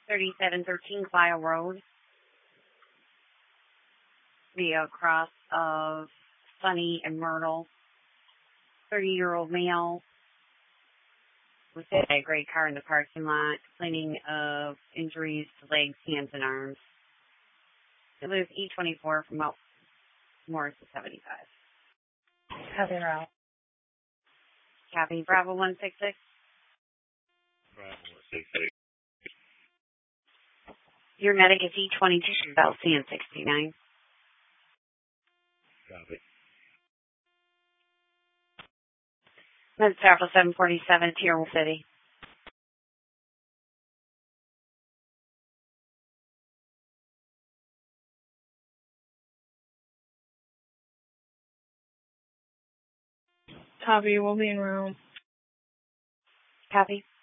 3713 Clio Road. The cross of Sunny and Myrtle. 30-year-old male with a gray car in the parking lot, complaining of injuries to legs, hands, and arms. It was E24 from Morris to 75. Copy, Route. Copy, Bravo 166. Bravo 166. Your medic is E22, LCN 69. Copy. Med Travel 747, Tier 1 City. Copy, we'll be in route. Copy.